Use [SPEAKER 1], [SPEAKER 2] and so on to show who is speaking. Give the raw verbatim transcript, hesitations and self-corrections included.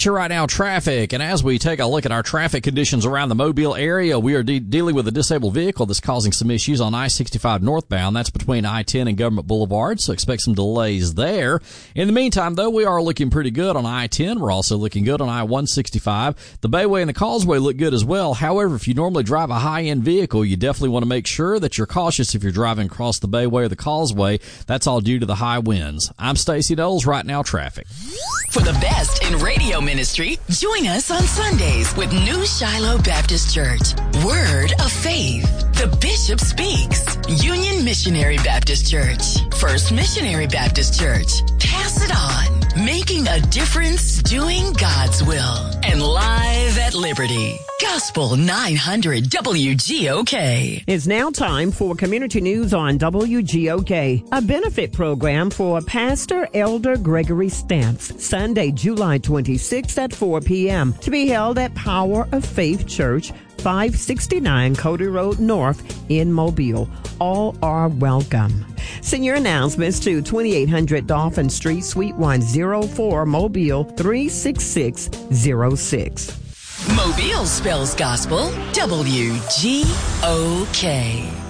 [SPEAKER 1] your Right Now traffic. And as we take a look at our traffic conditions around the Mobile area, we are de- dealing with a disabled vehicle that's causing some issues on I sixty-five northbound. That's between I ten and Government Boulevard, so expect some delays there. In the meantime, though, we are looking pretty good on I ten. We're also looking good on I one sixty-five. The Bayway and the Causeway look good as well. However, if you normally drive a high-end vehicle, you definitely want to make sure that you're cautious if you're driving across the Bayway or the Causeway. That's all due to the high winds. I'm Stacey Knowles, Right Now Traffic.
[SPEAKER 2] For the best in radio ministry, join us on Sundays with New Shiloh Baptist Church. Word of Faith. The Bishop Speaks. Union Missionary Baptist Church. First Missionary Baptist Church. Pass it on. Making a difference, doing God's will. And live at Liberty. Gospel nine hundred W G O K.
[SPEAKER 3] It's now time for community news on W G O K. A benefit program for Pastor Elder Gregory Stamps. Sunday, July twenty-sixth at four p.m. to be held at Power of Faith Church, five sixty-nine Cody Road North in Mobile. All are welcome. Send your announcements to twenty-eight hundred Dolphin Street, Suite one oh four, Mobile three six six zero six.
[SPEAKER 2] Mobile spells gospel W G O K.